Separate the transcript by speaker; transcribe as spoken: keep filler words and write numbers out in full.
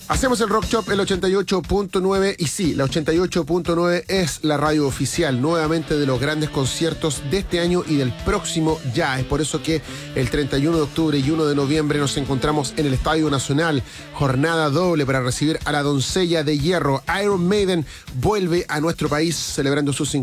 Speaker 1: Hacemos el Rock Shop, el ochenta y ocho punto nueve, y sí, la ochenta y ocho punto nueve es la radio oficial nuevamente de los grandes conciertos de este año y del próximo ya. Es por eso que el treinta y uno de octubre y uno de noviembre nos encontramos en el Estadio Nacional, jornada doble para recibir a la doncella de hierro. Iron Maiden vuelve a nuestro país celebrando sus